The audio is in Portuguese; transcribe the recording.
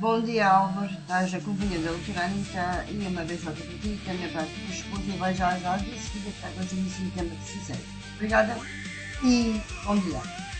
Bom dia, Álvaro. Estás a companhia da doutora Anitta e uma vez outra para ti, que a minha prática de esposa e vai já já decidir que está com o início do tema que precisei. Obrigada e bom dia.